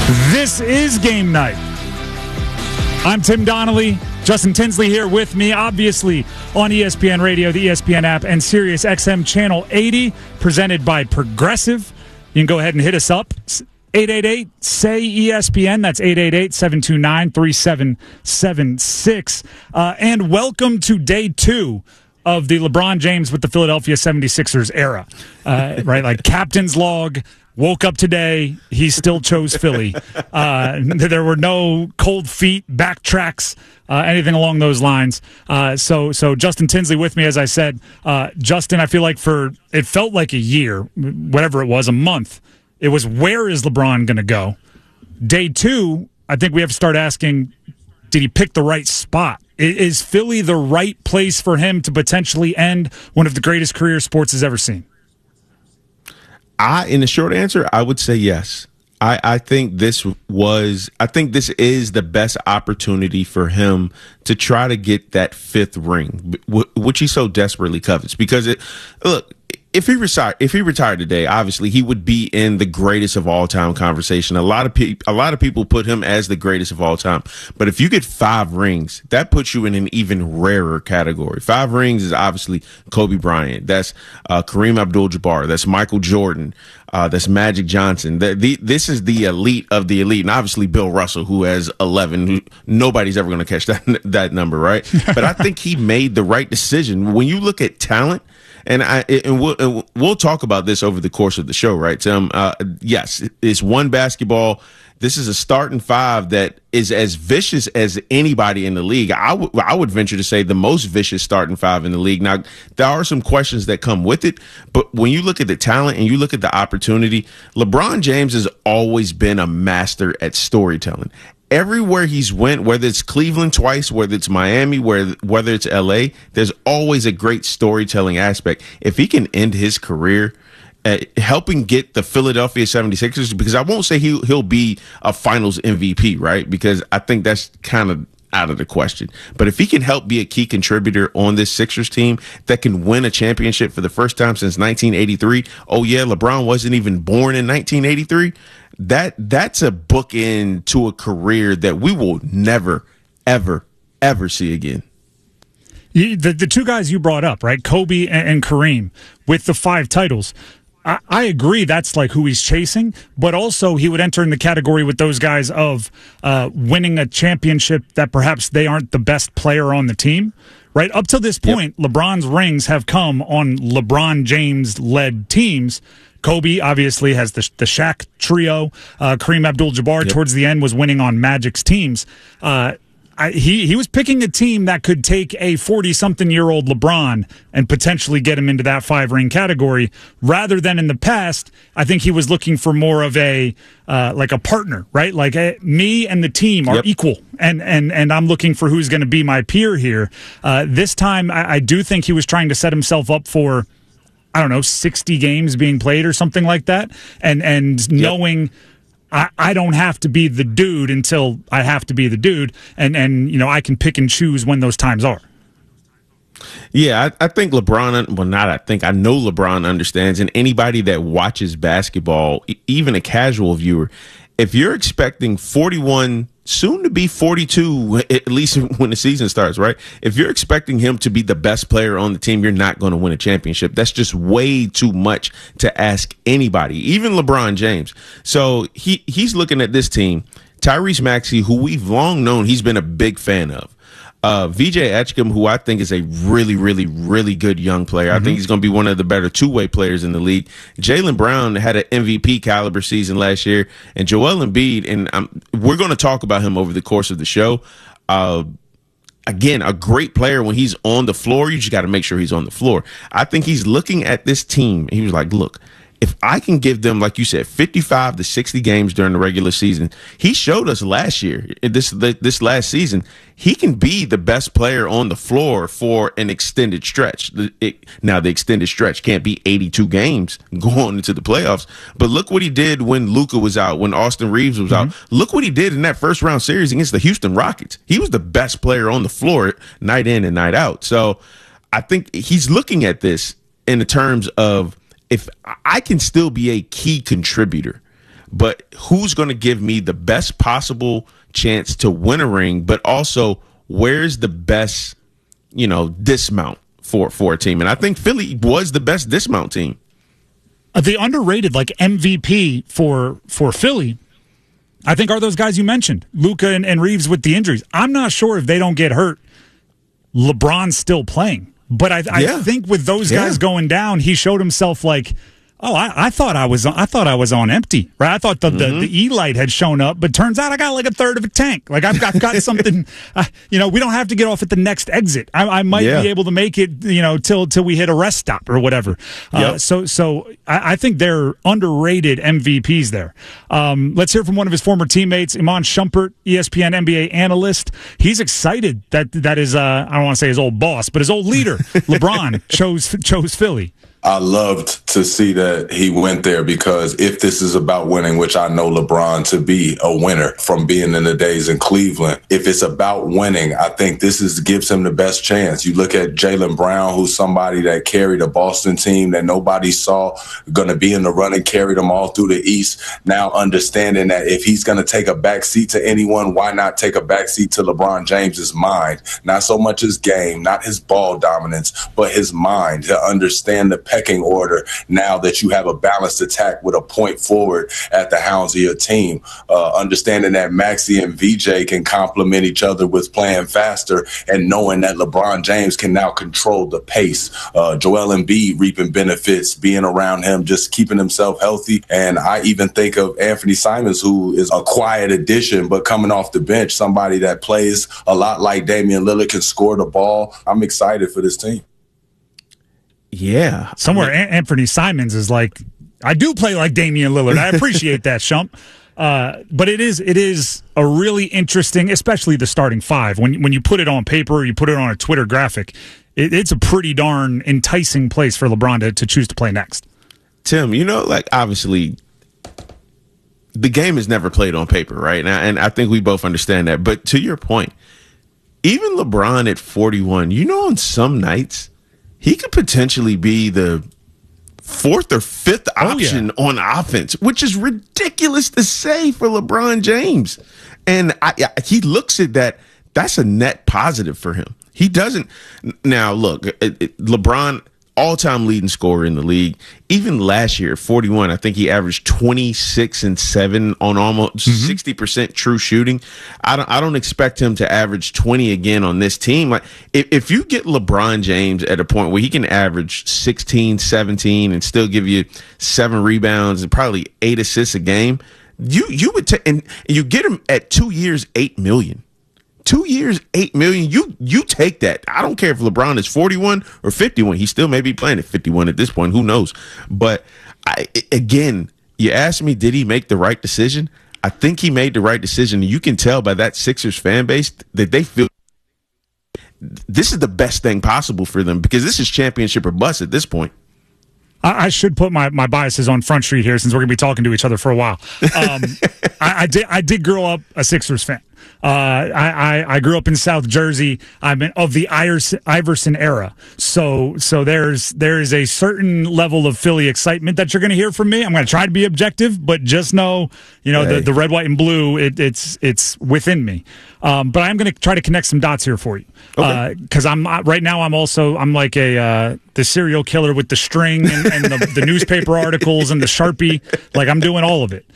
This is game night. I'm Tim Donnelly. Justin Tinsley here with me, obviously on ESPN Radio, the ESPN app, and Sirius XM Channel 80, presented by Progressive. You can go ahead and hit us up. 888-SAY-ESPN. That's 888-729-3776. And welcome to day 2 of the LeBron James with the Philadelphia 76ers era. Right? Like captain's log. Woke up today, he still chose Philly. There were no cold feet, backtracks, anything along those lines. So Justin Tinsley with me, as I said. Justin, I feel like it felt like a year, whatever it was, a month. It was, where is LeBron going to go? Day 2, I think we have to start asking, did he pick the right spot? Is Philly the right place for him to potentially end one of the greatest career sports has ever seen? In the short answer, I would say yes. I think this is the best opportunity for him to try to get that 5th ring, which he so desperately covets. Because look, if he retired today, obviously he would be in the greatest of all time conversation. A lot of people put him as the greatest of all time. But if you get 5 rings, that puts you in an even rarer category. 5 rings is obviously Kobe Bryant. That's Kareem Abdul-Jabbar. That's Michael Jordan. That's Magic Johnson. This is the elite of the elite. And obviously Bill Russell, who has 11. Nobody's ever going to catch that number, right? But I think he made the right decision. When you look at talent, and we'll talk about this over the course of the show, right, Tim? Yes, it's one basketball. This is a starting 5 that is as vicious as anybody in the league. I would venture to say the most vicious starting 5 in the league. Now, there are some questions that come with it, but when you look at the talent and you look at the opportunity, LeBron James has always been a master at storytelling. Everywhere he's went, whether it's Cleveland twice, whether it's Miami, whether it's LA, there's always a great storytelling aspect. If he can end his career helping get the Philadelphia 76ers, because I won't say he'll be a finals MVP, right? Because I think that's kind of out of the question. But if he can help be a key contributor on this Sixers team that can win a championship for the first time since 1983, oh yeah, LeBron wasn't even born in 1983, that's a bookend to a career that we will never, ever, ever see again. The 2 guys you brought up, right, Kobe and Kareem, with the 5 titles, I agree that's like who he's chasing, but also he would enter in the category with those guys of winning a championship that perhaps they aren't the best player on the team, right? Up to this point, yep. LeBron's rings have come on LeBron James-led teams. Kobe obviously has the Shaq trio. Kareem Abdul-Jabbar towards the end was winning on Magic's teams. He was picking a team that could take a 40-something-year-old LeBron and potentially get him into that 5-ring category, rather than in the past. I think he was looking for more of a like a partner, right? Like me and the team are equal, and I'm looking for who's going to be my peer here. This time, I do think he was trying to set himself up for, I don't know, 60 games being played or something like that, and knowing I don't have to be the dude until I have to be the dude, and you know, I can pick and choose when those times are. Yeah, I think LeBron, well, not I think, I know LeBron understands, and anybody that watches basketball, even a casual viewer, if you're expecting 41, soon to be 42, at least when the season starts, right? If you're expecting him to be the best player on the team, you're not going to win a championship. That's just way too much to ask anybody, even LeBron James. So he's looking at this team. Tyrese Maxey, who we've long known he's been a big fan of. VJ Etchcom, who I think is a really, really, really good young player. I think he's going to be one of the better two-way players in the league. Jaylen Brown had an MVP caliber season last year, and Joel Embiid, and we're going to talk about him over the course of the show. Again, a great player when he's on the floor. You just got to make sure he's on the floor. I think he's looking at this team. He was like, look, if I can give them, like you said, 55 to 60 games during the regular season, he showed us last year, this last season, he can be the best player on the floor for an extended stretch. Now, the extended stretch can't be 82 games going into the playoffs, but look what he did when Luka was out, when Austin Reeves was out. Look what he did in that first round series against the Houston Rockets. He was the best player on the floor night in and night out. So I think he's looking at this in the terms of, if I can still be a key contributor, but who's going to give me the best possible chance to win a ring, but also where's the best, dismount for a team. And I think Philly was the best dismount team. The underrated, like, MVP for Philly, I think, are those guys you mentioned, Luka and Reeves with the injuries. I'm not sure if they don't get hurt, LeBron's still playing. But I think with those guys going down, he showed himself like, oh, I thought I was on empty, right? I thought the E-light had shown up, but turns out I got like a third of a tank. Like I've got something. We don't have to get off at the next exit. I might be able to make it, till we hit a rest stop or whatever. So I think they're underrated MVPs there. Let's hear from one of his former teammates, Iman Shumpert, ESPN NBA analyst. He's excited that is I don't want to say his old boss, but his old leader, LeBron, chose Philly. I loved to see that he went there, because if this is about winning, which I know LeBron to be a winner from being in the days in Cleveland, if it's about winning, I think this gives him the best chance. You look at Jaylen Brown, who's somebody that carried a Boston team that nobody saw going to be in the running, carried them all through the East. Now understanding that if he's going to take a back seat to anyone, why not take a back seat to LeBron James's mind? Not so much his game, not his ball dominance, but his mind, to understand the pecking order now that you have a balanced attack with a point forward at the helm of your team. Understanding that Maxey and VJ can complement each other with playing faster, and knowing that LeBron James can now control the pace. Joel Embiid reaping benefits, being around him, just keeping himself healthy. And I even think of Anthony Simons, who is a quiet addition, but coming off the bench, somebody that plays a lot like Damian Lillard, can score the ball. I'm excited for this team. Yeah. Anthony Simons is like, I do play like Damian Lillard. I appreciate that, Shump. But it is a really interesting, especially the starting five. When you put it on paper or you put it on a Twitter graphic, it's a pretty darn enticing place for LeBron to choose to play next. Tim, obviously the game is never played on paper, right? And I think we both understand that. But to your point, even LeBron at 41, on some nights, he could potentially be the fourth or fifth option on offense, which is ridiculous to say for LeBron James. And he looks at that. That's a net positive for him. He doesn't. Now, look, LeBron, all-time leading scorer in the league. Even last year, 41, I think he averaged 26 and 7 on almost 60% true shooting. I don't expect him to average 20 again on this team. Like, if you get LeBron James at a point where he can average 16, 17 and still give you 7 rebounds and probably 8 assists a game, you would and you get him at 2 years, $8 million. 2 years, $8 million. You take that. I don't care if LeBron is 41 or 51. He still may be playing at 51 at this point. Who knows? But again, you asked me, did he make the right decision? I think he made the right decision. You can tell by that Sixers fan base that they feel this is the best thing possible for them, because this is championship or bust at this point. I should put my biases on Front Street here, since we're going to be talking to each other for a while. I did grow up a Sixers fan. I grew up in South Jersey. I'm of the Iverson era. So there is a certain level of Philly excitement that you're going to hear from me. I'm going to try to be objective, but just know, the red, white, and blue, it's within me. But I'm going to try to connect some dots here for you. Because I'm right now, I'm like the serial killer with the string and the newspaper articles and the Sharpie. Like, I'm doing all of it.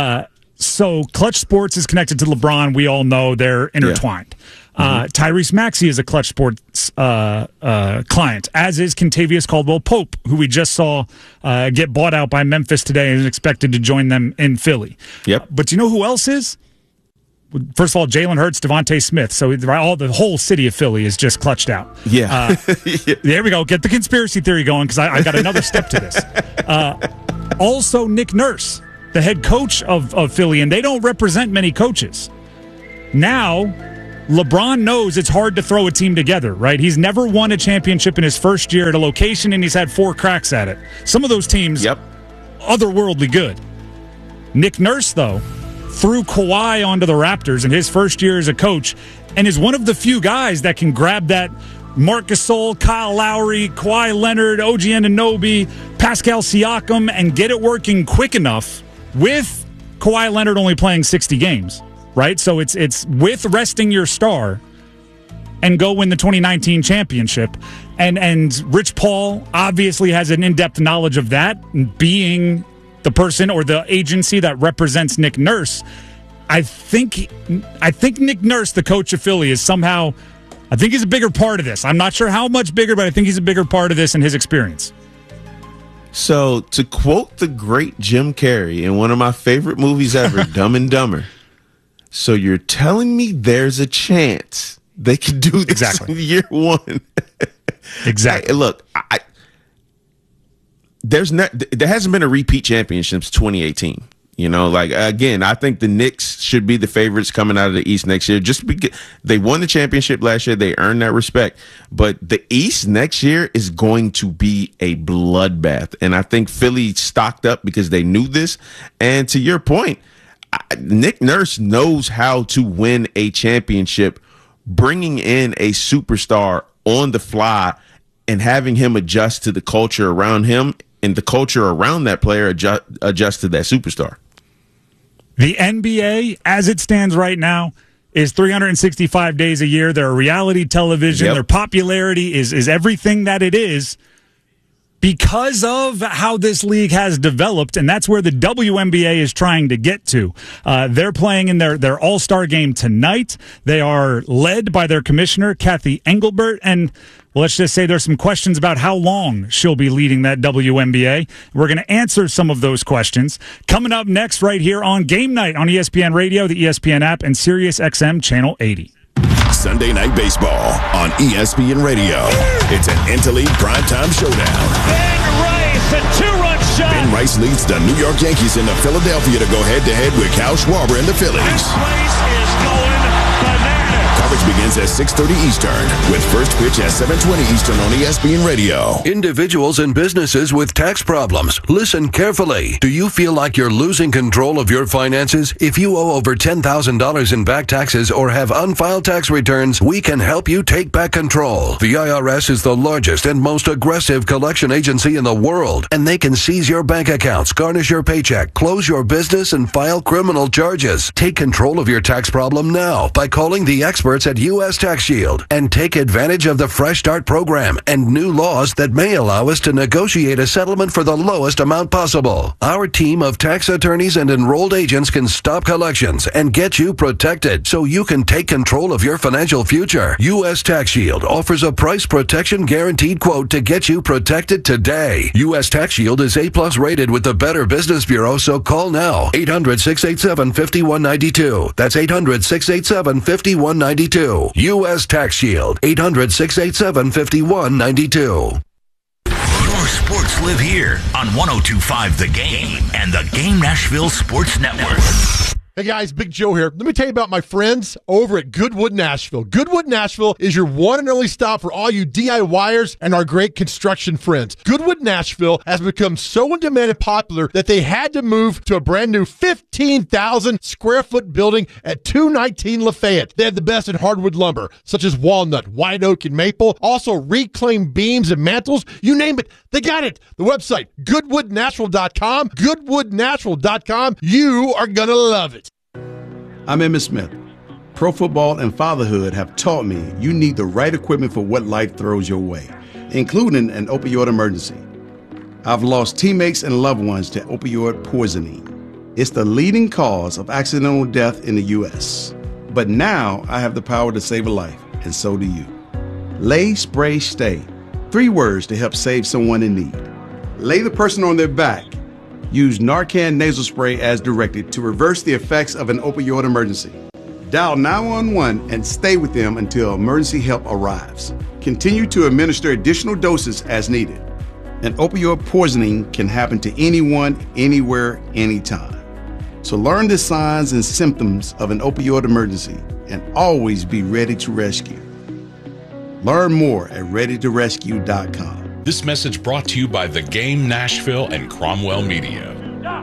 So Clutch Sports is connected to LeBron. We all know they're intertwined. Tyrese Maxey is a Clutch Sports client, as is Kentavious Caldwell-Pope, who we just saw get bought out by Memphis today and is expected to join them in Philly. Yep. But you know who else is? First of all, Jalen Hurts, Devontae Smith. So the whole city of Philly is just clutched out. Yeah. There we go. Get the conspiracy theory going, because I got another step to this. Also, Nick Nurse, the head coach of Philly, and they don't represent many coaches. Now, LeBron knows it's hard to throw a team together, right? He's never won a championship in his first year at a location, and he's had 4 cracks at it. Some of those teams, otherworldly good. Nick Nurse, though, threw Kawhi onto the Raptors in his first year as a coach, and is one of the few guys that can grab that Marc Gasol, Kyle Lowry, Kawhi Leonard, OG Anunoby, Pascal Siakam, and get it working quick enough with Kawhi Leonard only playing 60 games, right? So it's with resting your star and go win the 2019 championship. And Rich Paul obviously has an in-depth knowledge of that, being the person or the agency that represents Nick Nurse. I think Nick Nurse, the coach of Philly, is somehow, I think he's a bigger part of this. I'm not sure how much bigger, but I think he's a bigger part of this in his experience. So, to quote the great Jim Carrey in one of my favorite movies ever, Dumb and Dumber, so you're telling me there's a chance they could do this in year one? Exactly. Look, there hasn't been a repeat championship since 2018. You know, like, again, I think the Knicks should be the favorites coming out of the East next year. Just because they won the championship last year, they earned that respect. But the East next year is going to be a bloodbath. And I think Philly stocked up because they knew this. And to your point, Nick Nurse knows how to win a championship, bringing in a superstar on the fly and having him adjust to the culture around him, and the culture around that player adjust to that superstar. The NBA, as it stands right now, is 365 days a year. They're reality television. Yep. Their popularity is everything that it is because of how this league has developed, and that's where the WNBA is trying to get to. They're playing in their all-star game tonight. They are led by their commissioner, Kathy Engelbert, and let's just say there's some questions about how long she'll be leading that WNBA. We're going to answer some of those questions. Coming up next right here on Game Night on ESPN Radio, the ESPN app, and SiriusXM Channel 80. Sunday Night Baseball on ESPN Radio. It's an interleague primetime showdown. Ben Rice, a two-run shot. Ben Rice leads the New York Yankees into Philadelphia to go head-to-head with Kyle Schwarber and the Phillies. This place is going bananas. Coverage begins at 6:30 Eastern, with first pitch at 7:20 Eastern on ESPN Radio. Individuals and businesses with tax problems, listen carefully. Do you feel like you're losing control of your finances? If you owe over $10,000 in back taxes or have unfiled tax returns, we can help you take back control. The IRS is the largest and most aggressive collection agency in the world, and they can seize your bank accounts, garnish your paycheck, close your business, and file criminal charges. Take control of your tax problem now by calling the experts at U.S. Tax Shield and take advantage of the Fresh Start program and new laws that may allow us to negotiate a settlement for the lowest amount possible. Our team of tax attorneys and enrolled agents can stop collections and get you protected so you can take control of your financial future. U.S. Tax Shield offers a price protection guaranteed quote to get you protected today. U.S. Tax Shield is A+ rated with the Better Business Bureau, so call now. 800-687-5192. That's 800-687-5192. U.S. Tax Shield, 800-687-5192. Your sports live here on 102.5 The Game and the Game Nashville Sports Network. Hey guys, Big Joe here. Let me tell you about my friends over at Goodwood Nashville. Goodwood Nashville is your one and only stop for all you DIYers and our great construction friends. Goodwood Nashville has become so in demand and popular that they had to move to a brand new 15,000 square foot building at 219 Lafayette. They have the best in hardwood lumber, such as walnut, white oak, and maple. Also reclaimed beams and mantles. You name it, they got it. The website, goodwoodnatural.com. Goodwoodnatural.com. You are going to love it. I'm Emmitt Smith. Pro football and fatherhood have taught me you need the right equipment for what life throws your way, including an opioid emergency. I've lost teammates and loved ones to opioid poisoning. It's the leading cause of accidental death in the U.S. But now I have the power to save a life, and so do you. Lay, Spray, Stay. 3 words to help save someone in need. Lay the person on their back. Use Narcan nasal spray as directed to reverse the effects of an opioid emergency. Dial 911 and stay with them until emergency help arrives. Continue to administer additional doses as needed. An opioid poisoning can happen to anyone, anywhere, anytime. So learn the signs and symptoms of an opioid emergency and always be ready to rescue. Learn more at readytorescue.com. This message brought to you by The Game Nashville and Cromwell Media.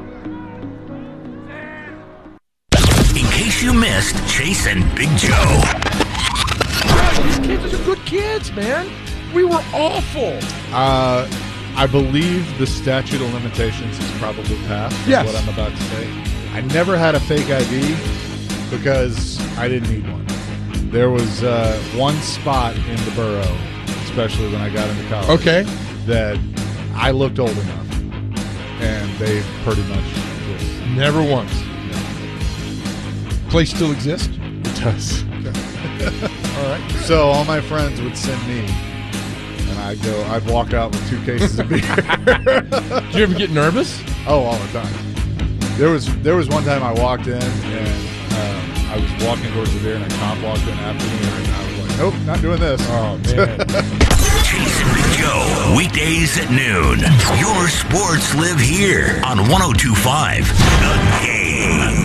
In case you missed Chase and Big Joe. These kids are good kids, man. We were awful. I believe the statute of limitations is probably passed. Yes. What I'm about to say. I never had a fake ID because I didn't need one. There was one spot in the borough, especially when I got into college, that I looked old enough, and they pretty much just never once. No. Place still exists? It does. Okay. All right. So all my friends would send me, and I'd walk out with 2 cases of beer. Did you ever get nervous? Oh, all the time. There was one time I walked in and I was walking towards the beer and a cop walked in after me and I was like, nope, not doing this. Oh, man. Jason and Joe, weekdays at noon. Your sports live here on 102.5 The Game.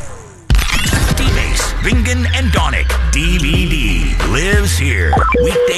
Mace, Bingen, and Donick, DVD lives here. Weekdays.